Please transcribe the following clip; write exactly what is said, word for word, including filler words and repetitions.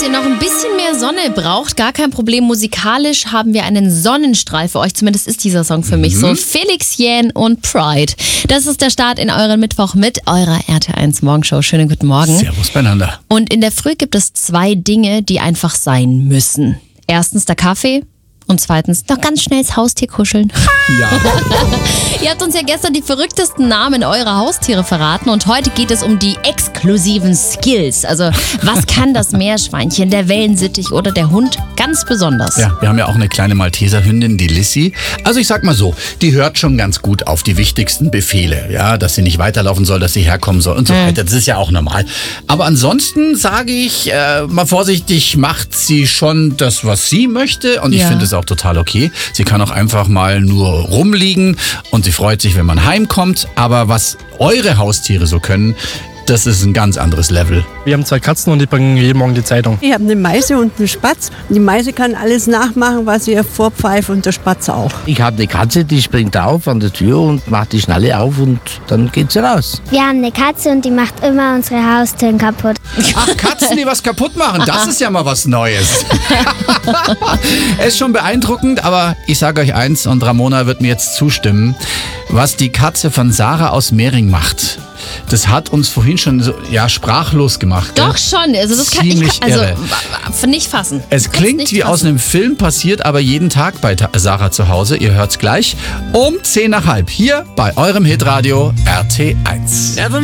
ihr noch ein bisschen mehr Sonne braucht, gar kein Problem. Musikalisch haben wir einen Sonnenstrahl für euch. Zumindest ist dieser Song für mich so. Felix Jähn und Pride. Das ist der Start in euren Mittwoch mit eurer R T eins Morgenshow. Schönen guten Morgen. Servus beieinander. Und in der Früh gibt es zwei Dinge, die einfach sein müssen. Erstens der Kaffee. Und zweitens noch ganz schnell das Haustier kuscheln. Ja. Ihr habt uns ja gestern die verrücktesten Namen eurer Haustiere verraten und heute geht es um die exklusiven Skills. Also was kann das Meerschweinchen, der Wellensittich oder der Hund ganz besonders? Ja, wir haben ja auch eine kleine Malteserhündin, die Lissy. Also ich sag mal so, die hört schon ganz gut auf die wichtigsten Befehle. Ja, dass sie nicht weiterlaufen soll, dass sie herkommen soll und so weiter. Das ist ja auch normal. Aber ansonsten sage ich, äh, mal vorsichtig, macht sie schon das, was sie möchte. Und ich Ja. finde es auch total okay. Sie kann auch einfach mal nur rumliegen und sie freut sich, wenn man heimkommt. Aber was eure Haustiere so können, das ist ein ganz anderes Level. Wir haben zwei Katzen und die bringen jeden Morgen die Zeitung. Ich habe eine Meise und einen Spatz. Die Meise kann alles nachmachen, was ihr vorpfeift und der Spatz auch. Ich habe eine Katze, die springt auf an der Tür und macht die Schnalle auf und dann geht sie raus. Wir haben eine Katze und die macht immer unsere Haustüren kaputt. Ach, Katzen, die was kaputt machen, das ist ja mal was Neues. Es ist schon beeindruckend, aber ich sage euch eins und Ramona wird mir jetzt zustimmen, was die Katze von Sarah aus Mehring macht. Das hat uns vorhin schon so, ja, sprachlos gemacht. Doch Gell? schon, also das kann Ziemlich ich also irre. w- nicht fassen. Es Kann's klingt nicht wie fassen. aus einem Film, passiert aber jeden Tag bei Ta- Sarah zu Hause. Ihr hört's gleich um zehn nach halb hier bei eurem Hitradio R T eins.